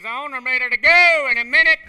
on. I'm ready to go in a minute.